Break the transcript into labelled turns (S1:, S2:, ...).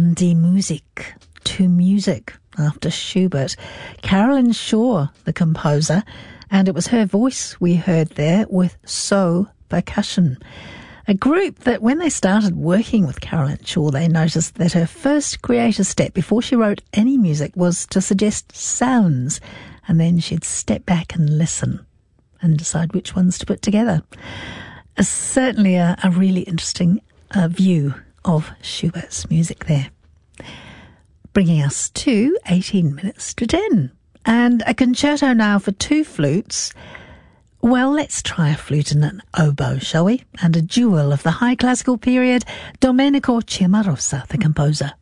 S1: Von die Musik, to music, after Schubert. Carolyn Shaw, the composer, and it was her voice we heard there with So Percussion. A group that when they started working with Carolyn Shaw, they noticed that her first creative step before she wrote any music was to suggest sounds, and then she'd step back and listen and decide which ones to put together. Certainly a really interesting view of Schubert's music there. Bringing us to 18 minutes to 10. And a concerto now for two flutes. Well, let's try a flute and an oboe, shall we? And a duel of the high classical period, Domenico Cimarosa, the composer.